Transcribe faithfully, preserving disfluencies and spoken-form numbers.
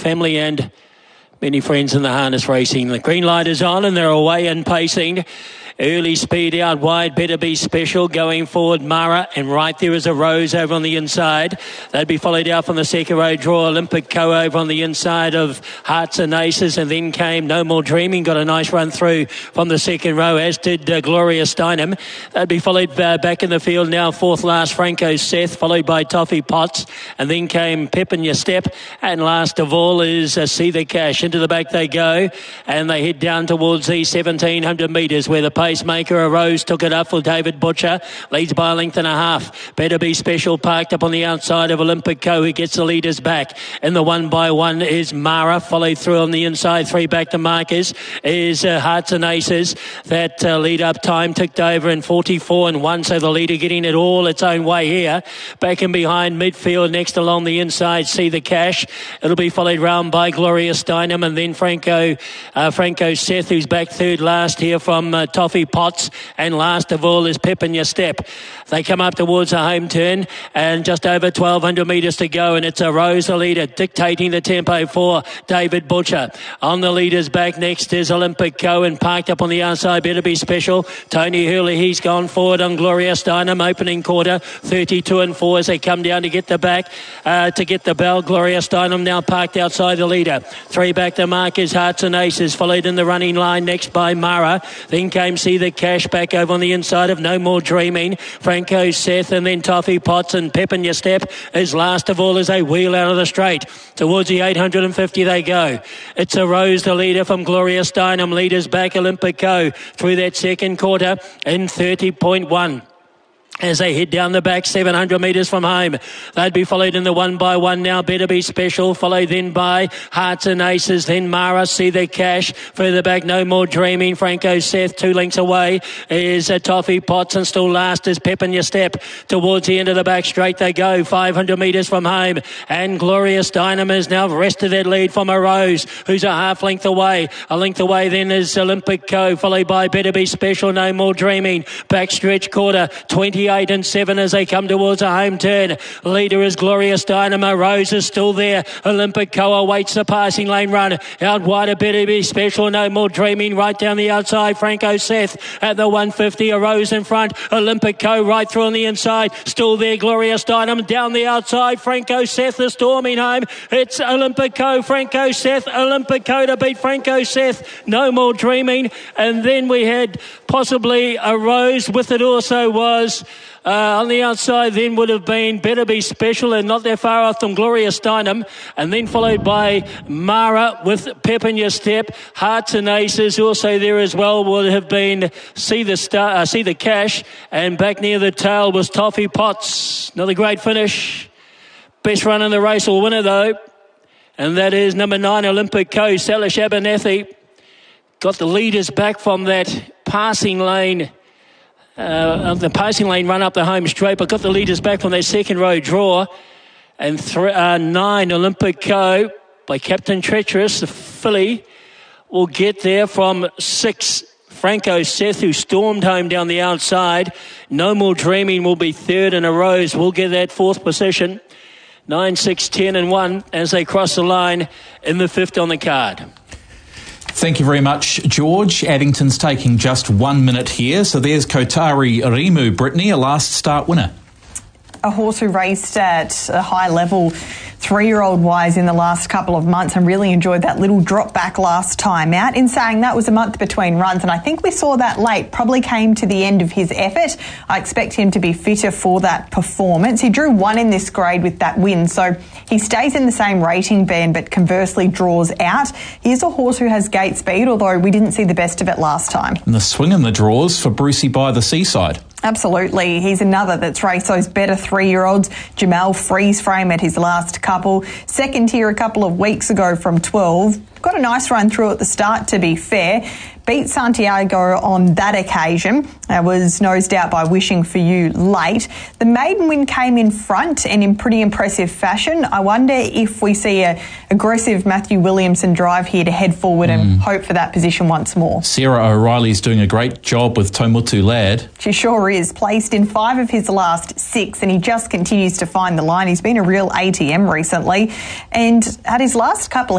family and many friends in the harness racing. The green light is on and they're away and pacing. Early speed out wide, Better Be Special. Going forward, Mara, and right there is a Rose over on the inside. They'd be followed out from the second row draw. Olympic Co over on the inside of Hearts and Aces, and then came No More Dreaming. Got a nice run through from the second row, as did uh, Gloria Steinem. They'd be followed uh, back in the field now. Fourth last, Franco Seth, followed by Toffee Potts, and then came Pep in Your Step. And last of all is uh, See the Cash. Into the back they go, and they head down towards the seventeen hundred metres where the pacemaker arose, took it up for David Butcher, leads by a length and a half. Better Be Special parked up on the outside of Olympic Co, who gets the leaders back. In the one by one is Mara, followed through on the inside. Three back to markers is uh, Hearts and Aces. That uh, lead up time ticked over in forty-four and one, so the leader getting it all its own way here. Back and behind midfield, next along the inside, See the Cash. It'll be followed round by Gloria Steinem, and then Franco uh, Franco Seth, who's back third last here from uh, Toffee Potts, and last of all is Pep in Your Step. They come up towards a home turn, and just over twelve hundred metres to go, and it's a Rose the leader, dictating the tempo for David Butcher. On the leader's back next is Olympic Co, and parked up on the outside, Better Be Special. Tony Hurley, he's gone forward on Gloria Steinem, opening quarter, thirty-two and four as they come down to get the back, uh, to get the bell. Gloria Steinem now parked outside the leader. Three back to markers, Hearts and Aces, followed in the running line next by Mara. Then came See the Cash back over on the inside of No More Dreaming. Franco Seth, and then Toffee Potts, and Pep in Your Step is last of all as they wheel out of the straight. Towards the eight hundred fifty they go. It's a Rose the leader from Gloria Steinem. Leaders back, Olympic Co through that second quarter in thirty point one. As they head down the back, seven hundred metres from home. They'd be followed in the one by one now. Better Be Special, followed then by Hearts and Aces, then Mara, See the Cash. Further back, No More Dreaming. Franco Seth, two lengths away, is a Toffee Potts, and still last is Pep in Your Step. Towards the end of the back straight they go, five hundred metres from home. And Gloria Steinem is now wrested that lead from a Rose, who's a half length away. A length away then is Olympic Co, followed by Better Be Special, No More Dreaming. Backstretch quarter, twenty-eight and seven as they come towards a home turn. Leader is Gloria Steinem. Rose is still there. Olympic Co awaits the passing lane run. Out wide, a Better Be Special, No More Dreaming. Right down the outside, Franco Seth at the one fifty. A Rose in front. Olympic Co right through on the inside. Still there, Gloria Steinem. Down the outside, Franco Seth is storming home. It's Olympic Co, Franco Seth. Olympic Co to beat Franco Seth. No More Dreaming. And then we had possibly a Rose. With it also was Uh, on the outside then would have been Better Be Special, and not that far off from Gloria Steinem, and then followed by Mara with Pep in Your Step. Hearts and Aces also there as well would have been See the Star, uh, See the Cash, and back near the tail was Toffee Potts. Another great finish. Best run in the race, or winner though, and that is number nine, Olympic Co, Salish Abernethy. Got the leaders back from that passing lane. Uh, the passing lane run up the home straight, but got the leaders back from their second row draw. And th- uh, nine, Olympic Co by Captain Treacherous, the filly, will get there from six, Franco Seth, who stormed home down the outside. No More Dreaming will be third, and a Rose will get that fourth position. Nine, six, ten and one as they cross the line in the fifth on the card. Thank you very much, George. Addington's taking just one minute here. So there's Kotari Rimu, Brittany, a last start winner. A horse who raced at a high level three-year-old wise in the last couple of months and really enjoyed that little drop back last time out. In saying that was a month between runs, and I think we saw that late. Probably came to the end of his effort. I expect him to be fitter for that performance. He drew one in this grade with that win, so he stays in the same rating band but conversely draws out. He is a horse who has gate speed, although we didn't see the best of it last time. And the swing in the draws for Brucey by the Seaside. Absolutely. He's another that's raced those better three-year-olds. Jamal Freeze Frame at his last couple. Second here a couple of weeks ago from twelve. Got a nice run through at the start, to be fair. Beat Santiago on that occasion. Uh, was nosed out by Wishing For You late. The maiden win came in front and in pretty impressive fashion. I wonder if we see a aggressive Matthew Williamson drive here to head forward mm. and hope for that position once more. Sarah O'Reilly's doing a great job with Tomutu Lad. She sure is. Placed in five of his last six, and he just continues to find the line. He's been a real A T M recently. And at his last couple